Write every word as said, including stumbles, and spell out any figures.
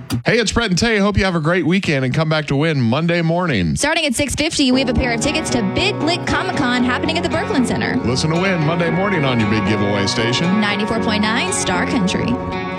Hey, it's Brett and Tay. Hope you have a great weekend and come back to win Monday morning. Starting at six fifty, we have a pair of tickets to Big Lick Comic Con happening at the Berkland Center. Listen to win Monday morning on your big giveaway station. ninety-four point nine Star Country.